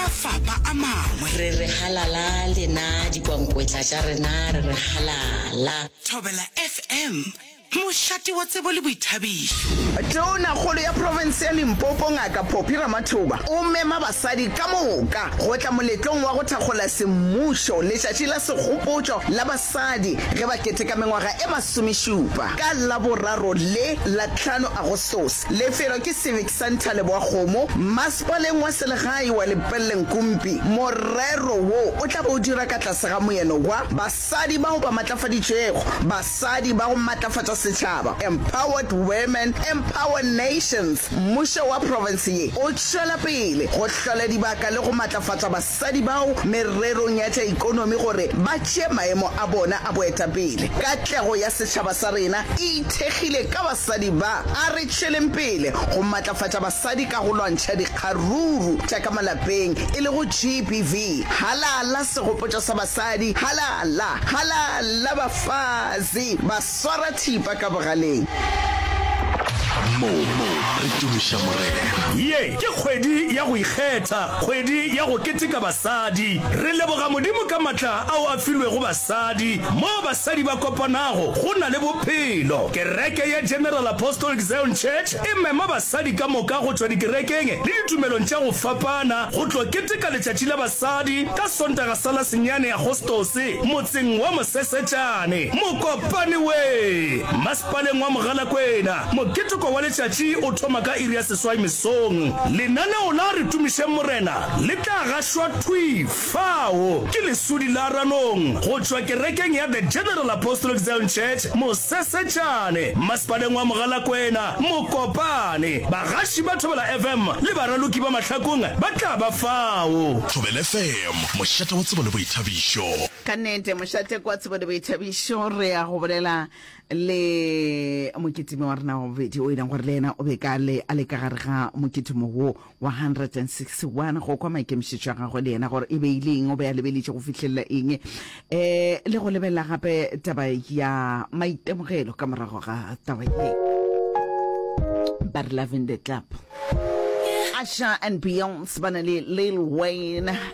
mafapha a mangwe. Re halala lena dikwankwetla tša rena re halala. Thobela FM, mošate wa tsebo le boithabišo. Tona kgolo ya province ya Limpopo Ngaka Phophi Ramathuba o mema basadi ka moka go tla moletlong wa go thakgola semmušo letšatši la segopotšo la basadi ge ba keteka mengwaga e 17 ka Laboraro le la 5 Agostose. Lefelo ke Civic Center Leboakgomo, masepaleng wa selegae wa Lepelle Nkumpi. Morero wo o tla bo dira ka tlase ga moeno wa basadi bao ba matlafaditšego, basadi ba go matlafatša setšhaba, empowered women, empowered nations. Mmušo wa province ye o tšwela pele go hlola dibaka le go matlafatša basadi bao mererong ya tša ikonomi gore ba tšee maemo a bona a boetapele. Katlego ya setšhaba sa rena e ithekgile ka basadi ba a re tšweleng pele go matlafatša basadi ka go lwantšha dikgaruru tša ka malapeng e le go GBV. Halala segopotšo sa basadi, halala bafazi ba swara thipa ka bogaleng. Mo re tumisha morena. Ye ke kgwedi ya go ikgetha, kgwedi ya go keteka basadi. Re leboga modimo ka matla ao a filwe go basadi, mo basadi ba kopanago go na le bophelo. Kereke ya General Apostolic Zion Church e mema basadi ka moka go tswa dikerekeng le ditumelong tša go fapana go tlo keteka letšatši la basadi ka Sontaga sa la senyane ya Agostose motseng wa Mosesetšane. Mokopane we masepaleng wa Mogalakwena. Moketeko wa letšatši o thoma ka iri ya seswai mesong. Lenaneo la re tumiše morena le tla gašwa fao ke lesudi la ranong go tšwa kerekeng ya The General Apostolic Zion Church Mosesetšane masepaleng wa Mogalakwena. Mokopane bagaši ba Thobela FM le baraloki ba mahlakong ba tla ba fao. Thobela FM, mošate wa tsebo le boithabišo. Ka nnete mošate kwa tsebo le boithabišo re ya go bolela le moketimi wa rena wa bobedi o ileng gore le ena o be ka le a le ka gare ga moketimo wo wa 161 go kwa maikemišetšo a gagwe le ena gore e beileng o be a lebeletše go fitlhelela eng le go lebelela gape taba ya maitemogelo ka morago ga taba ye. But Lavender Club, Asha and Beyonce, Banale, Lil Wayne,